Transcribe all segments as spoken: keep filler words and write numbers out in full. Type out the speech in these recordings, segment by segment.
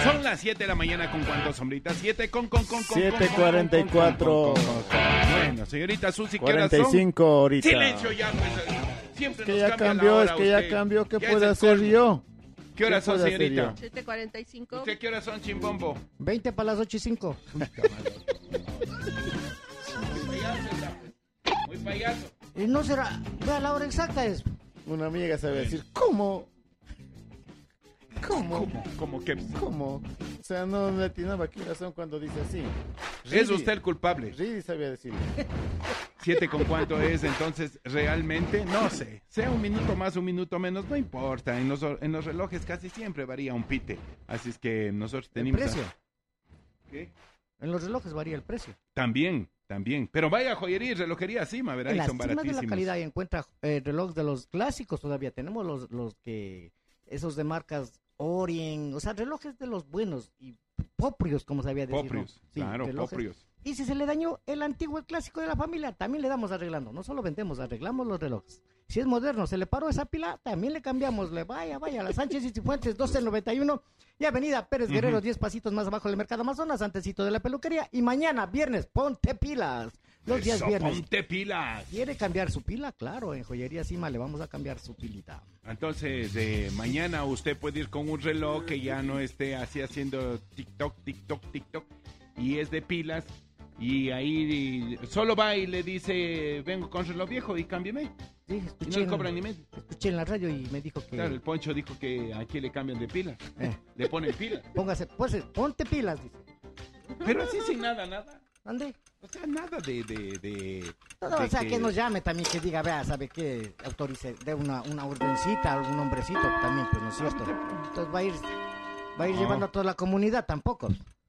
Son las siete de la mañana con cuántos, sombritas, siete con con con con siete cuarenta y cuatro. Bueno, señorita Susi, ¿qué horas son? cuarenta y cinco ahorita. Silencio ya, pues. Siempre Es que nos ya cambia cambió, la hora es que ya usted. cambió. ¿Qué Ya puedo es el hacer colmo. yo? ¿Qué horas son, puedo hacer señorita? yo? siete cuarenta y cinco. ¿Usted qué horas son, chimbombo? veinte para las ocho y cinco. Muy payaso. Y no será, vea la hora exacta es. Una amiga sabe decir, ¿cómo? ¿Cómo? ¿Cómo? ¿Cómo que? ¿Cómo? O sea, no le atinaba aquí razón cuando dice así. Es Ridi- usted el culpable. Ridi sabía decirlo. Siete con cuánto es, entonces, realmente, no sé. Sea un minuto más, un minuto menos, no importa. En los, en los relojes casi siempre varía un pite. Así es que nosotros El tenemos... precio. ¿Qué? En los relojes varía el precio. También, también. Pero vaya joyería y relojería Cima, ¿verdad? En Y las son cimas de la baratísimos. calidad encuentra eh, relojes de los clásicos todavía. Tenemos los, los que, esos de marcas Orient, o sea, relojes de los buenos y poprios, como sabía decir. Poprios, ¿no? Sí, claro, relojes. poprios. Y si se le dañó el antiguo, el clásico de la familia, también le damos arreglando. No solo vendemos, arreglamos los relojes. Si es moderno, se le paró esa pila, también le cambiamos. Le vaya, vaya, a la Sánchez y Cifuentes doce noventa y uno y Avenida Pérez Guerrero, diez pasitos más abajo del Mercado Amazonas, antesito de la peluquería. Y mañana, viernes, ponte pilas. Los días Eso, viernes. ponte pilas. ¿Quiere cambiar su pila? Claro, en Joyería Cima le vamos a cambiar su pilita. Entonces, eh, mañana usted puede ir con un reloj que ya no esté así haciendo TikTok, TikTok, TikTok, y es de pilas, y ahí solo va y le dice, vengo con reloj viejo y cámbiame. Sí, Y no escuché, le en, cobran ni medio. escuché en la radio y me dijo que... Claro, el Poncho dijo que aquí le cambian de pilas, eh, le ponen pilas. póngase, pues, ponte pilas, dice. Pero así sin nada, nada. ¿Dónde? O sea, nada de... de, de No, no, de o sea, que... nos llame también, que diga, vea, ¿sabe qué? Autorice, de una, una ordencita, algún nombrecito también, pues, ¿no es cierto? Entonces va a ir, va a ir No. llevando a toda la comunidad, tampoco.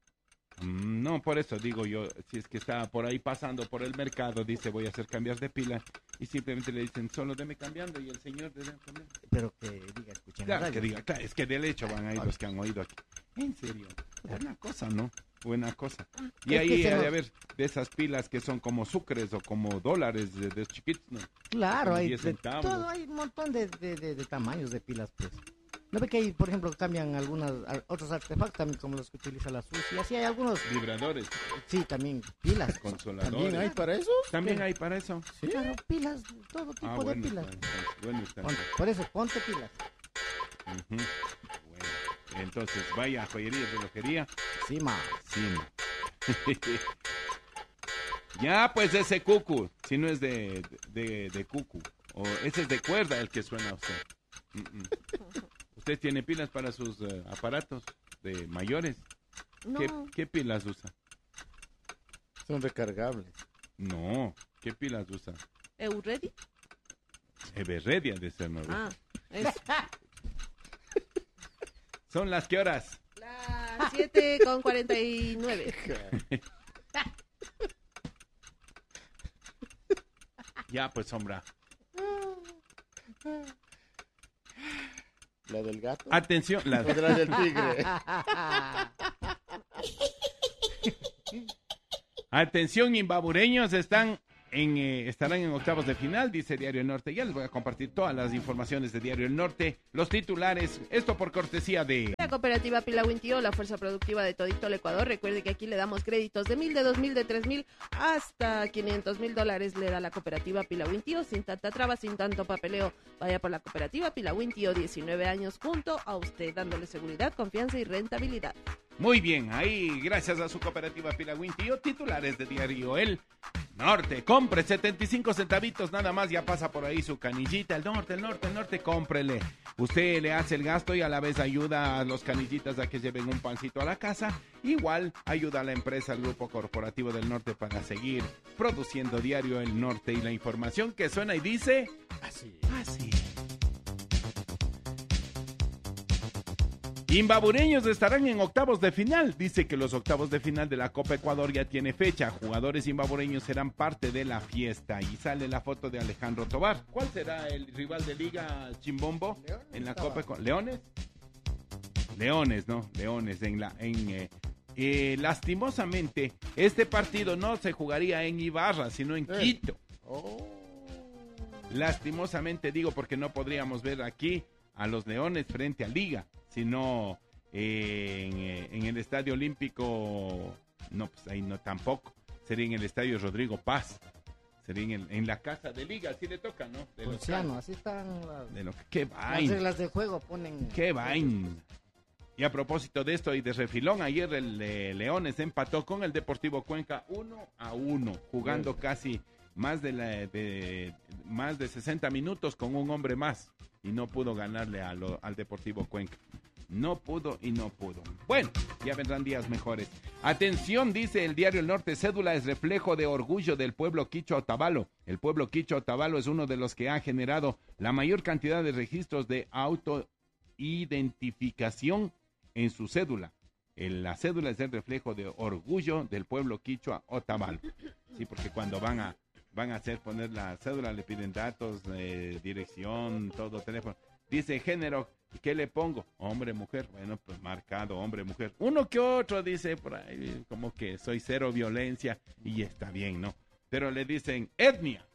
Mm, No, por eso digo yo, si es que está por ahí pasando por el mercado, dice voy a hacer cambios de pila y simplemente le dicen solo deme cambiando y el señor le da cambiando. Pero que diga, escuchen la Claro, radio. que diga, claro, es que del hecho van ahí los que han oído aquí. En serio, buena cosa, ¿no? Buena cosa. Y Es ahí que se ha de nos- haber de esas pilas que son como sucres o como dólares de, de chiquitos, ¿no? Claro, Como hay diez de centavos. todo, hay un montón de, de, de, de tamaños de pilas, pues. ¿No ve que hay, por ejemplo, cambian algunos, a- otros artefactos también, como los que utiliza la Susi? Así hay algunos, Vibradores, sí, también pilas. consoladores. ¿También hay para eso? También hay para eso. ¿Sí? Claro, pilas, todo tipo Ah, de bueno, pilas. está, está, bueno, está. Pon- por eso, ponte pilas. Ujú. Bueno, entonces vaya a joyería y relojería. Sí, ma. Sí, no. Ya, pues ese cucu, si no es de, de, de cucu, o ese es de cuerda el que suena a usted. Mm, mm. ¿Usted tiene pilas para sus eh, aparatos de mayores? No, ¿Qué, qué pilas usa? Son recargables. No, ¿qué pilas usa? ¿Euready? Everredia de ser nuevo. Ah, es ¿Son las qué horas? las siete con cuarenta y nueve. Ya, pues, sombra. La del gato. Atención, O las... de la del tigre. Atención, imbabureños, están en, eh, estarán en octavos de final, dice Diario El Norte. Ya les voy a compartir todas las informaciones de Diario El Norte, los titulares, esto por cortesía de... La cooperativa Pilawintío, la fuerza productiva de todito el Ecuador. Recuerde que aquí le damos créditos de mil, de dos mil, de tres mil, hasta quinientos mil dólares le da la cooperativa Pilawintío, sin tanta traba, sin tanto papeleo. Vaya por la cooperativa Pilawintío, diecinueve años junto a usted, dándole seguridad, confianza y rentabilidad. Muy bien, ahí, gracias a su cooperativa Pilawintío, titulares de Diario El Norte. Compre setenta y cinco centavitos nada más, ya pasa por ahí su canillita. El norte, el norte, el norte, cómprele. Usted le hace el gasto y a la vez ayuda a los canillitas a que lleven un pancito a la casa. Igual ayuda a la empresa, al Grupo Corporativo del Norte, para seguir produciendo Diario El Norte y la información que suena y dice... Así. Así. Imbabureños estarán en octavos de final. Dice que los octavos de final de la Copa Ecuador ya tiene fecha. Jugadores imbabureños serán parte de la fiesta. Y sale la foto de Alejandro Tobar. ¿Cuál será el rival de Liga, Chimbombo? Leones En la estaba. Copa Ecuador. ¿Leones? Leones, ¿no? Leones en la... En, eh, eh, lastimosamente, este partido no se jugaría en Ibarra, sino en Eh. Quito. Oh. Lastimosamente digo porque no podríamos ver aquí a los Leones frente a Liga, sino eh, en, eh, en el Estadio Olímpico, no, pues ahí no tampoco, sería en el Estadio Rodrigo Paz, sería en, el, en la Casa de Liga, así le toca, ¿no? De Ponciano, así están las, de lo, qué las vaina, reglas de juego, ponen... qué vaina. Y a propósito de esto y de refilón, ayer el eh, Leones empató con el Deportivo Cuenca uno a uno, jugando Bien. casi más de, la, de más de sesenta minutos con un hombre más y no pudo ganarle a lo, al Deportivo Cuenca. No pudo y no pudo. Bueno, ya vendrán días mejores. Atención, dice el diario El Norte, cédula es reflejo de orgullo del pueblo quichua Otavalo. El pueblo quichua Otavalo es uno de los que ha generado la mayor cantidad de registros de autoidentificación en su cédula. El, la cédula es el reflejo de orgullo del pueblo quichua Otavalo. Sí, porque cuando van a van a hacer poner la cédula le piden datos, eh, dirección, todo, teléfono. Dice género, ¿qué le pongo? Hombre, mujer. Bueno, pues marcado, hombre, mujer. Uno que otro dice por ahí como que soy cero violencia y está bien, ¿no? Pero le dicen etnia.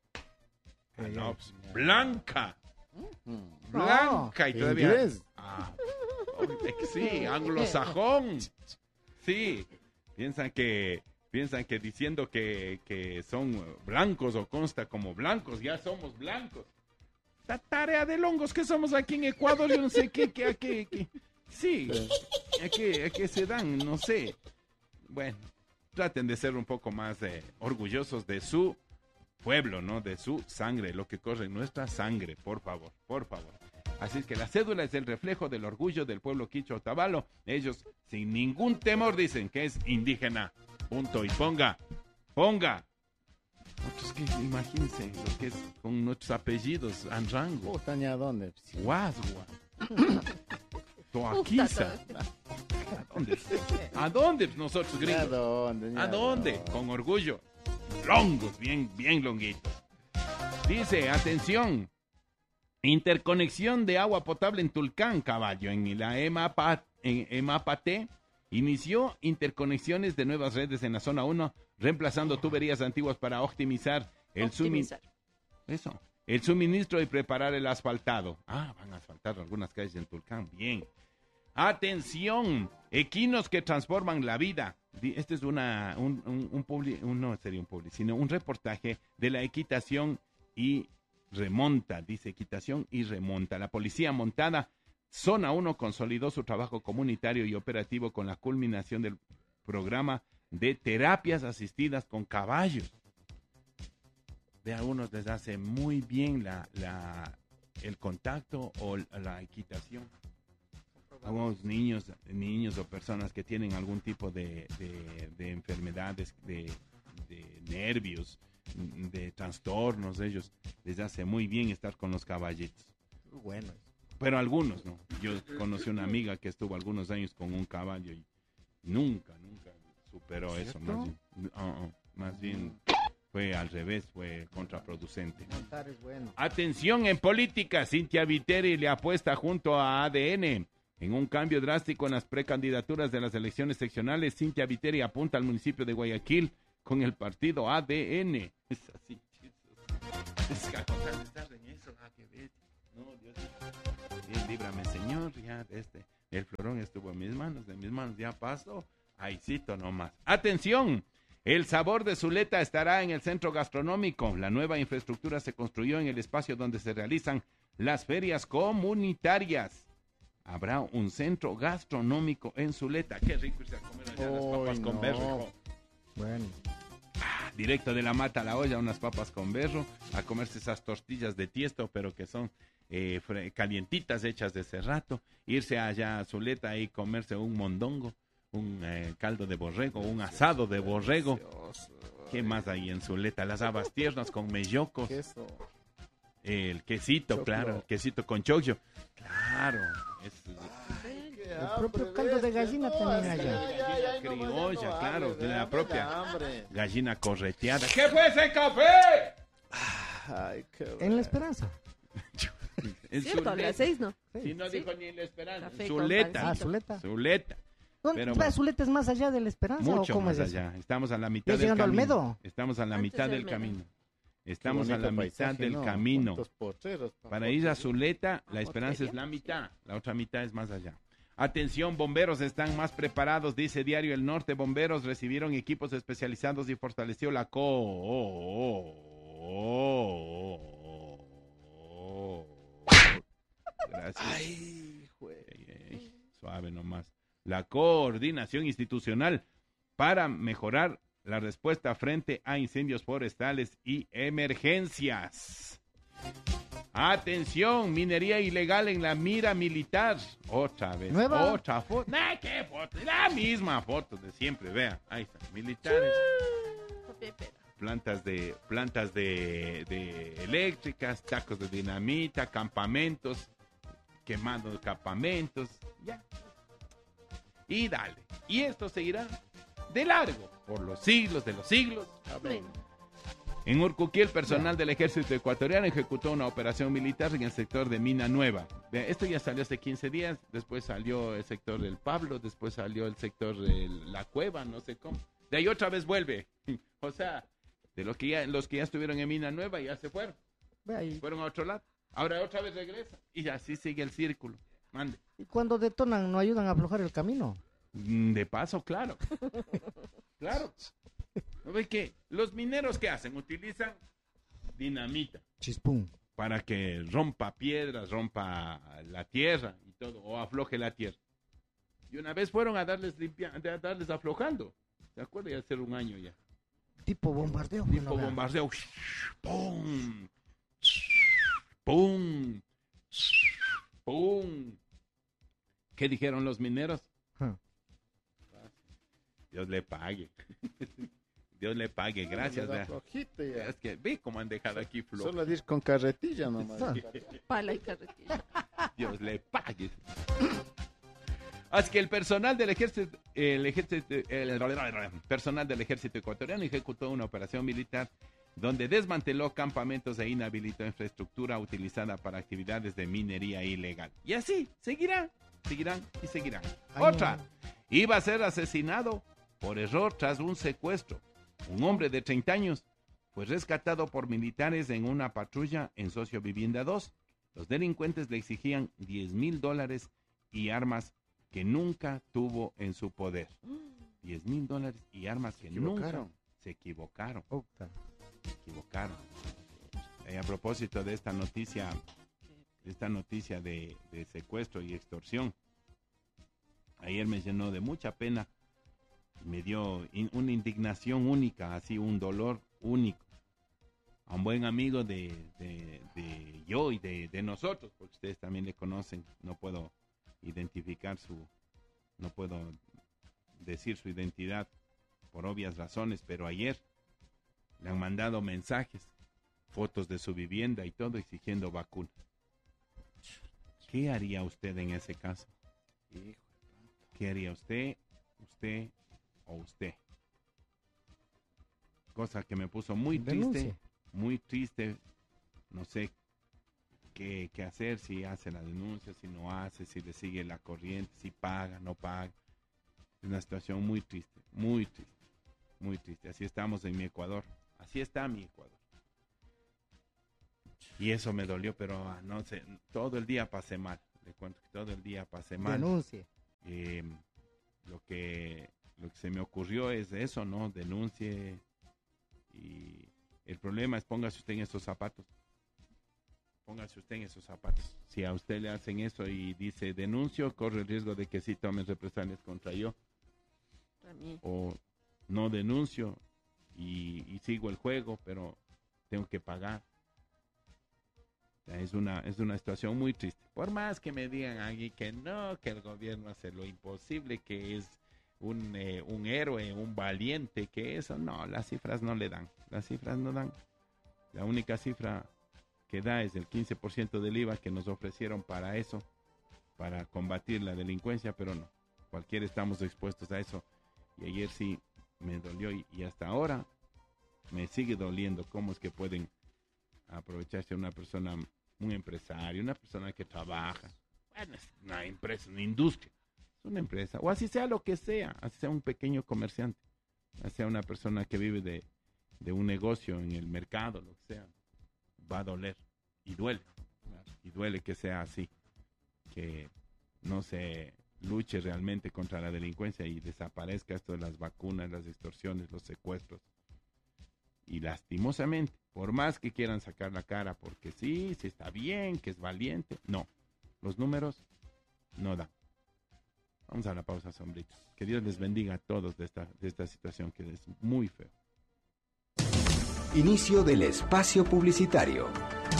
Ah, no, pues, blanca. Blanca y todavía. ¿Inglés? Ah, sí, anglosajón. Sí, piensan que piensan que diciendo que, que son blancos o consta como blancos, ya somos blancos. La tarea de longos que somos aquí en Ecuador, yo no sé qué, qué, qué, qué. Sí, a qué, a qué se dan, no sé. Bueno, traten de ser un poco más eh, orgullosos de su pueblo, ¿no? De su sangre, lo que corre en nuestra sangre, por favor, por favor. Así es que la cédula es el reflejo del orgullo del pueblo quichua Otavalo. Ellos, sin ningún temor, dicen que es indígena. Punto. Y ponga, ponga. Otros que, imagínense, lo que es con nuestros apellidos, Anrango, Puta, ¿ni a dónde? Guasgua, Toaquiza. ¿A dónde? ¿A dónde nosotros, ¿A gringos? dónde? ni ¿A dónde? Con orgullo. Longos, bien, bien longuitos. Dice, atención, interconexión de agua potable en Tulcán, caballo, en la EMAPA, en EMAPAT, inició interconexiones de nuevas redes en la zona uno, reemplazando tuberías antiguas para optimizar el suministro. Eso, el suministro y preparar el asfaltado. Ah, van a asfaltar algunas calles en Tulcán, bien. Atención, equinos que transforman la vida. Este es una, un, un, un, publi, un no sería un publi, sino un reportaje de la equitación y remonta, dice equitación y remonta. La policía montada, Zona uno, consolidó su trabajo comunitario y operativo con la culminación del programa de terapias asistidas con caballos. De algunos les hace muy bien la, la, el contacto o la equitación. Algunos niños, niños o personas que tienen algún tipo de, de, de enfermedades, de, de nervios, de trastornos, ellos les hace muy bien estar con los caballitos. Bueno. Pero algunos, ¿no? Yo conocí una amiga que estuvo algunos años con un caballo y nunca, nunca superó eso. Más bien, uh, uh, más bien fue al revés, fue contraproducente. Montar es bueno. Atención en política, Cynthia Viteri le apuesta junto a A D N. En un cambio drástico en las precandidaturas de las elecciones seccionales, Cynthia Viteri apunta al municipio de Guayaquil con el partido A D N. Es así, es que a contar de estar en eso, ah, que ver. No, Dios mío. Bien, líbrame, Señor, ya este, el florón estuvo en mis manos, de mis manos ya pasó, ahícito nomás. ¡Atención! El sabor de Zuleta estará en el centro gastronómico. La nueva infraestructura se construyó en el espacio donde se realizan las ferias comunitarias. Habrá un centro gastronómico en Zuleta. Qué rico irse a comer allá las papas Uy, con no. berro. Bueno. Ah, directo de la mata a la olla, unas papas con berro, a comerse esas tortillas de tiesto, pero que son eh, fre- calientitas, hechas de ese rato. Irse allá a Zuleta y comerse un mondongo, un eh, caldo de borrego, un asado de borrego. ¿Qué más hay en Zuleta? Las habas tiernas con mellocos. Queso. El quesito, Choclo. claro, el quesito con choclo. Claro. Es, El propio caldo de gallina también allá. criolla, claro, de la la propia hambre. gallina correteada. ¿Qué fue ese café? Ay, qué En bueno. La Esperanza. En Cierto, a Zuleta. las seis, ¿no? Si no Sí. dijo ni la esperanza. Café con Zuleta. Ah, pancito. Zuleta. Zuleta. ¿Dónde Pero va bueno. Zuleta? ¿Es más allá de La Esperanza o Mucho cómo más es eso? allá. Estamos a la mitad ¿Ya del llegando al camino. Medo? Estamos a la Antes mitad del del Medo. camino. Qué Estamos a bonito la mitad paisaje, del ¿no? camino. Cuántos potreros, pa' Para ir a potreros. Zuleta, la esperanza es Hotelia, la mitad. La otra mitad es más allá. Atención, bomberos están más preparados, dice Diario El Norte. Bomberos recibieron equipos especializados y fortaleció la co... Gracias. Ay, güey. Ey, ey, suave nomás. La coordinación institucional para mejorar la respuesta frente a incendios forestales y emergencias. Atención, minería ilegal en la mira militar. Otra vez. ¿Nueva? Otra foto. Nah, ¿qué foto? La misma foto de siempre, vea. Ahí están, militares. Copia y pega. Plantas de plantas de, de eléctricas, tacos de dinamita, campamentos, quemando campamentos, ya. Y dale. Y esto seguirá de largo por los siglos de los siglos. Bueno, En Urcuquí, el personal del ejército ecuatoriano ejecutó una operación militar en el sector de Mina Nueva. Vea, esto ya salió hace quince días, después salió el sector del Pablo, después salió el sector de la Cueva, no sé cómo. De ahí otra vez vuelve. O sea, de los que ya, los que ya estuvieron en Mina Nueva ya se fueron. Ve ahí. Fueron a otro lado. Ahora otra vez regresa. Y así sigue el círculo. Mande. Y cuando detonan, ¿no ayudan a aflojar el camino? Mm, De paso, claro. Claro. ¿No ves que los mineros qué hacen? Utilizan dinamita Chispum. para que rompa piedras, rompa la tierra y todo, o afloje la tierra. Y una vez fueron a darles limpia, a darles aflojando. ¿Se acuerdan? Ya hace un año ya. Tipo bombardeo. Tipo bueno, vea. bombardeo. ¡Pum! ¡Pum! ¡Pum! ¿Qué dijeron los mineros? Ah. Dios le pague. Dios le pague, gracias. Da vea. flojito ya. Es que ve cómo han dejado aquí flojo. Solo ir con carretilla nomás. Ah. pala y carretilla. Dios le pague. Así que el personal del ejército, el ejército, el personal del ejército ecuatoriano ejecutó una operación militar donde desmanteló campamentos e inhabilitó infraestructura utilizada para actividades de minería ilegal. Y así seguirán, seguirán y seguirán. Ay, Otra, no. iba a ser asesinado por error tras un secuestro. Un hombre de treinta años fue rescatado por militares en una patrulla en Socio Vivienda dos. Los delincuentes le exigían diez mil dólares y armas que nunca tuvo en su poder. diez mil dólares y armas que nunca equivocaron. se equivocaron. Puta. Se equivocaron. Eh, a propósito de esta noticia, de esta noticia de, de secuestro y extorsión, ayer me llenó de mucha pena. Me dio in- una indignación única, así un dolor único. A un buen amigo de, de, de yo y de, de nosotros, porque ustedes también le conocen, no puedo identificar su, no puedo decir su identidad por obvias razones, pero ayer le han mandado mensajes, fotos de su vivienda y todo exigiendo vacuna. ¿Qué haría usted en ese caso? Hijo. ¿Qué haría usted, usted o usted? Cosa que me puso muy Denuncie. triste, muy triste. No sé qué, qué hacer, si hace la denuncia, si no hace, si le sigue la corriente, si paga, no paga. Es una situación muy triste, muy triste, muy triste. Así estamos en mi Ecuador, así está mi Ecuador. Y eso me dolió, pero ah, no sé, todo el día pasé mal. Le cuento que todo el día pasé mal. Denuncie. Eh, lo que lo que se me ocurrió es eso, ¿no? Denuncie. Y el problema es póngase usted en esos zapatos. Póngase usted en esos zapatos. Si a usted le hacen eso y dice denuncio, corre el riesgo de que sí tomen represalias contra yo. También. O no denuncio y, y sigo el juego, pero tengo que pagar. O sea, es una, es una situación muy triste. Por más que me digan aquí que no, que el gobierno hace lo imposible, que es un, eh, un héroe, un valiente, que eso, no, las cifras no le dan. Las cifras no dan. La única cifra que da es el quince por ciento del I V A que nos ofrecieron para eso, para combatir la delincuencia, pero no. Cualquiera estamos expuestos a eso. Y ayer sí me dolió y, y hasta ahora me sigue doliendo cómo es que pueden aprovecharse una persona, un empresario, una persona que trabaja. Bueno, es una empresa, una industria. Es una empresa. O así sea lo que sea, así sea un pequeño comerciante, así sea una persona que vive de, de un negocio en el mercado, lo que sea. Va a doler. Y duele. Y duele que sea así. Que no se, luche realmente contra la delincuencia y desaparezca esto de las vacunas, las extorsiones, los secuestros. Y lastimosamente, por más que quieran sacar la cara, porque sí, sí está bien, que es valiente, no, los números no dan. Vamos a la pausa, sombrita. Que Dios les bendiga a todos de esta, de esta situación que es muy feo. Inicio del espacio publicitario.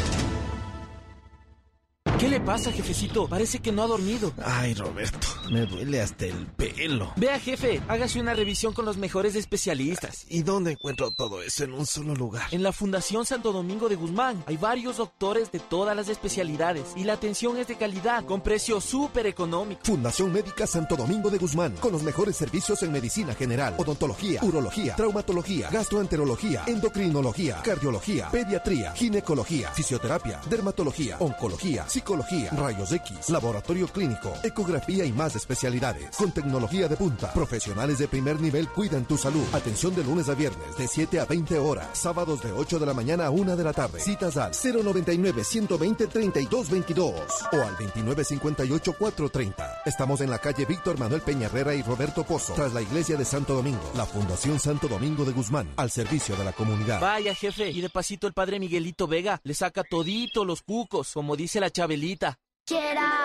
¿Qué le pasa, jefecito? Parece que no ha dormido. Ay, Roberto, me duele hasta el pelo. Vea, jefe, hágase una revisión con los mejores especialistas. ¿Y dónde encuentro todo eso en un solo lugar? En la Fundación Santo Domingo de Guzmán. Hay varios doctores de todas las especialidades y la atención es de calidad, con precio súper económico. Fundación Médica Santo Domingo de Guzmán, con los mejores servicios en medicina general, odontología, urología, traumatología, gastroenterología, endocrinología, cardiología, pediatría, ginecología, fisioterapia, dermatología, oncología, psicología, rayos X, laboratorio clínico, ecografía y más especialidades. Con tecnología de punta, profesionales de primer nivel cuidan tu salud. Atención de lunes a viernes de siete a veinte horas, sábados de ocho de la mañana a una de la tarde. Citas al cero noventa y nueve, ciento veinte, treinta y dos veintidós o al veintinueve cincuenta y ocho, cuatrocientos treinta. Estamos en la calle Víctor Manuel Peña Herrera y Roberto Pozo, tras la iglesia de Santo Domingo. La Fundación Santo Domingo de Guzmán, al servicio de la comunidad. Vaya, jefe, y de pasito el padre Miguelito Vega le saca todito los cucos, como dice la Chabelita. Quiera.